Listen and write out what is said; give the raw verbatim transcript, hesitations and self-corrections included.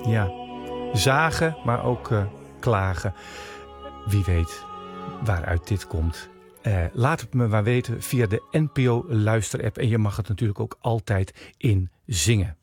Ja, zagen, maar ook uh, klagen. Wie weet waaruit dit komt. Uh, laat het me maar weten via de N P O luisterapp. En je mag het natuurlijk ook altijd inzingen.